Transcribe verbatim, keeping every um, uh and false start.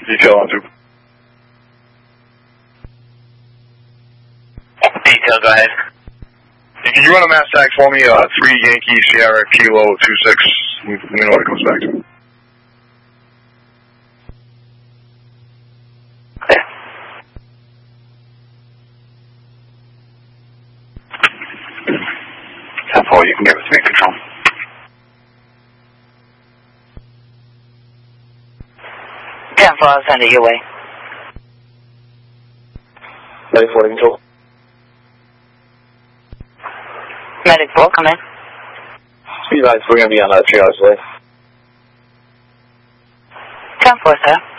Detail on two. Detail, go ahead. Can you run a mass tag for me? Uh, three Yankee Sierra Kilo two six. Let me know what it comes back to. Okay. That's all you can get with me, Control. ten four, I'll send it your way. Medic four, Control. Medic four, come in. Speed lines, we're going to be on uh, three hours away. ten four, sir.